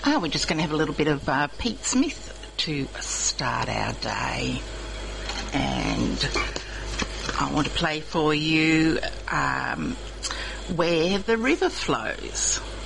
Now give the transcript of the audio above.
We're just going to have a little bit of Pete Smith to start our day. And I want to play for you Where the River Flows.